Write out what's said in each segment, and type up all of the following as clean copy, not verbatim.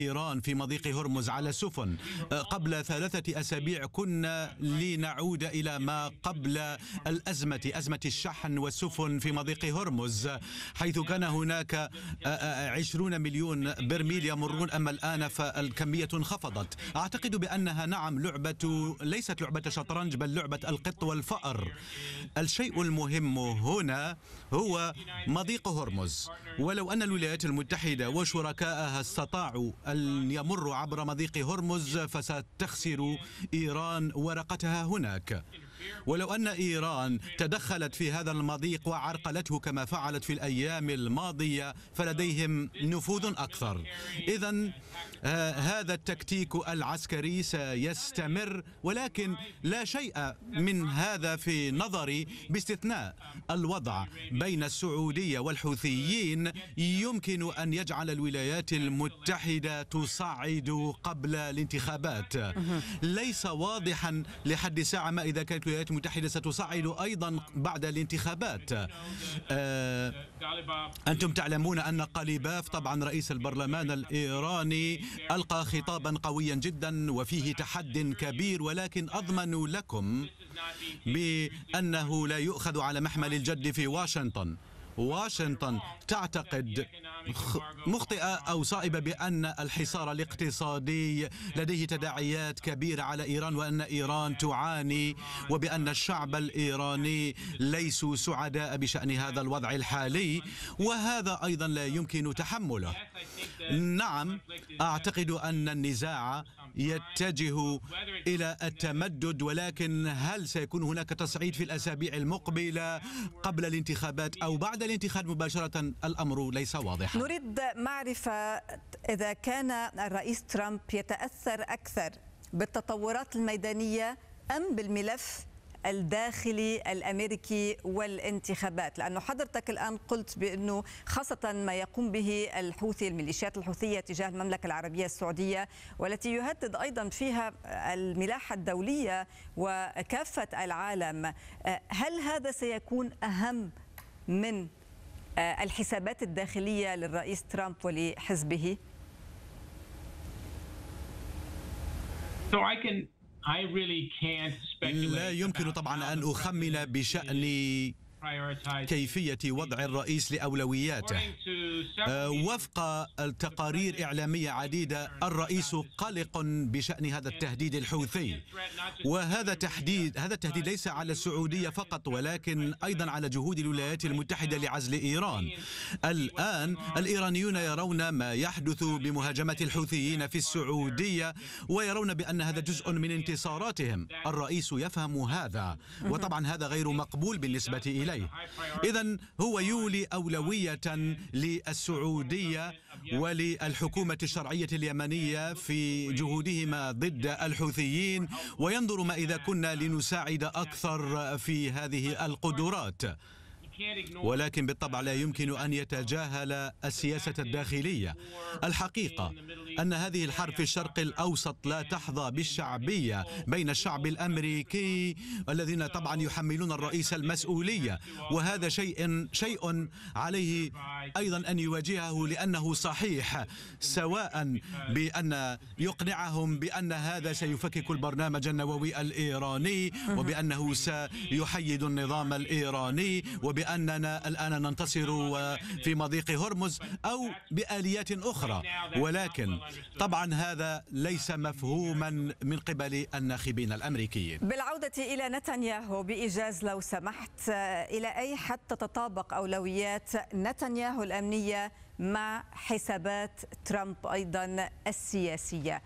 إيران في مضيق هرمز على السفن. قبل 3 أسابيع كنا لنعود إلى ما قبل أزمة الشحن والسفن في مضيق هرمز، حيث كان هناك 20 مليون برميل يمرون، أما الآن فالكمية انخفضت. أعتقد بأنها نعم ليست لعبة شطرنج، بل لعبة القط والفأر. الشيء المهم هنا هو مضيق هرمز، ولو أن الولايات المتحدة وشركائها استطاعوا أن يمروا عبر مضيق هرمز فستخسر إيران ورقتها هناك. ولو أن إيران تدخلت في هذا المضيق وعرقلته كما فعلت في الأيام الماضية فلديهم نفوذ أكثر. إذن هذا التكتيك العسكري سيستمر، ولكن لا شيء من هذا في نظري باستثناء الوضع بين السعودية والحوثيين يمكن أن يجعل الولايات المتحدة تصعد قبل الانتخابات. ليس واضحا لحد الساعة ما إذا كانت الولايات المتحدة ستصعد أيضا بعد الانتخابات. أنتم تعلمون أن قليباف طبعا رئيس البرلمان الإيراني ألقى خطابا قويا جدا وفيه تحد كبير، ولكن أضمن لكم بأنه لا يؤخذ على محمل الجد في واشنطن تعتقد مخطئة أو صائبة بأن الحصار الاقتصادي لديه تداعيات كبيرة على إيران، وأن إيران تعاني، وبأن الشعب الإيراني ليسوا سعداء بشأن هذا الوضع الحالي، وهذا أيضا لا يمكن تحمله. نعم، أعتقد أن النزاع يتجه إلى التمدد، ولكن هل سيكون هناك تصعيد في الأسابيع المقبلة قبل الانتخابات أو بعد الانتخاب مباشرة؟ الأمر ليس واضحا. نريد معرفة إذا كان الرئيس ترامب يتأثر أكثر بالتطورات الميدانية أم بالملف الداخلي الأمريكي والانتخابات، لأنه حضرتك الآن قلت بأنه خاصة ما يقوم به الحوثي، الميليشيات الحوثية تجاه المملكة العربية السعودية، والتي يهدد أيضا فيها الملاحة الدولية وكافة العالم، هل هذا سيكون أهم من الحسابات الداخلية للرئيس ترامب ولحزبه؟ لا يمكن طبعا أن أخمن بشأن كيفية وضع الرئيس لأولوياته. وفق التقارير إعلامية عديدة الرئيس قلق بشأن هذا التهديد الحوثي، وهذا التهديد ليس على السعودية فقط ولكن أيضا على جهود الولايات المتحدة لعزل إيران. الآن الإيرانيون يرون ما يحدث بمهاجمة الحوثيين في السعودية ويرون بأن هذا جزء من انتصاراتهم. الرئيس يفهم هذا، وطبعا هذا غير مقبول بالنسبة إليه. إذن هو يولي أولوية للسعودية وللحكومة الشرعية اليمنية في جهودهما ضد الحوثيين، وينظر ما إذا كنا لنساعد أكثر في هذه القدرات. ولكن بالطبع لا يمكن أن يتجاهل السياسة الداخلية. الحقيقة أن هذه الحرب في الشرق الأوسط لا تحظى بالشعبية بين الشعب الأمريكي الذين طبعا يحملون الرئيس المسؤولية، وهذا شيء عليه أيضا أن يواجهه، لأنه صحيح سواء بأن يقنعهم بأن هذا سيفكك البرنامج النووي الإيراني وبأنه سيحيد النظام الإيراني وبأننا الآن ننتصر في مضيق هرمز أو بآليات أخرى، ولكن طبعا هذا ليس مفهوما من قبل الناخبين الأمريكيين. بالعودة إلى نتنياهو بإيجاز لو سمحت، إلى أي حد تتطابق أولويات نتنياهو الأمنية مع حسابات ترامب أيضا السياسية؟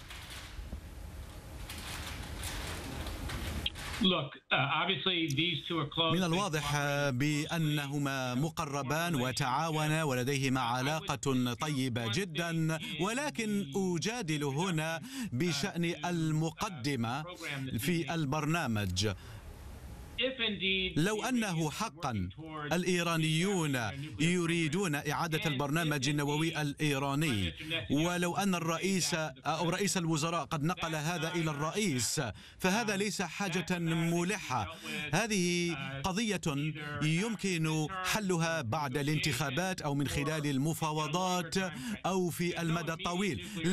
من الواضح بأنهما مقربان وتعاونا ولديهما علاقة طيبة جدا، ولكن أجادل هنا بشأن المقدمة في البرنامج. لو أنه حقا الإيرانيون يريدون إعادة البرنامج النووي الإيراني، ولو أن الرئيس أو رئيس الوزراء قد نقل هذا إلى الرئيس، فهذا ليس حاجة ملحة. هذه قضية يمكن حلها بعد الانتخابات أو من خلال المفاوضات أو في المدى الطويل.